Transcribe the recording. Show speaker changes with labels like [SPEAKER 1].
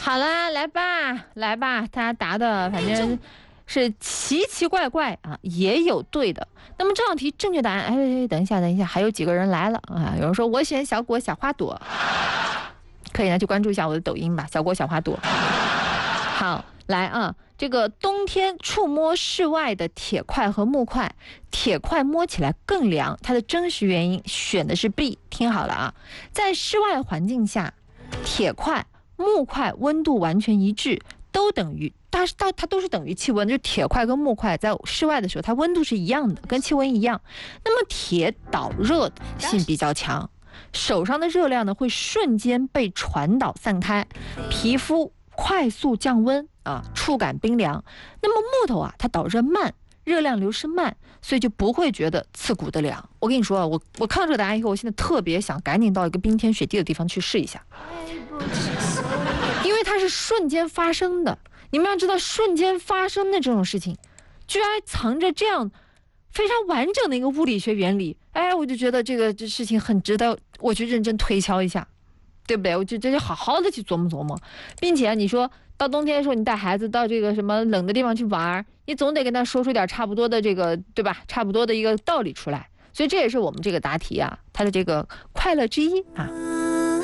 [SPEAKER 1] 好啦，来吧，来吧，大家答的反正是奇奇怪怪啊，也有对的。那么这道题正确答案，哎，等一下，还有几个人来了啊？有人说我选小果小花朵，可以呢，去关注一下我的抖音吧，小果小花朵。好，来啊，这个冬天触摸室外的铁块和木块，铁块摸起来更凉，它的真实原因选的是 B。听好了啊，在室外环境下，铁块、木块温度完全一致，都等于它都是等于气温，就是铁块跟木块在室外的时候，它温度是一样的，跟气温一样。那么铁导热性比较强，手上的热量呢会瞬间被传导散开，皮肤快速降温啊，触感冰凉。那么木头啊，它导热慢，热量流失慢，所以就不会觉得刺骨的凉。我跟你说，我看到这个答案以后，我现在特别想赶紧到一个冰天雪地的地方去试一下，因为它是瞬间发生的。你们要知道，瞬间发生的这种事情，居然藏着这样非常完整的一个物理学原理。哎，我就觉得这事情很值得我去认真推敲一下。对不对？我就这就好好的去琢磨琢磨，并且你说到冬天的时候，你带孩子到这个什么冷的地方去玩，你总得跟他说出点差不多的这个，对吧？差不多的一个道理出来。所以这也是我们这个答题啊，它的这个快乐之一啊。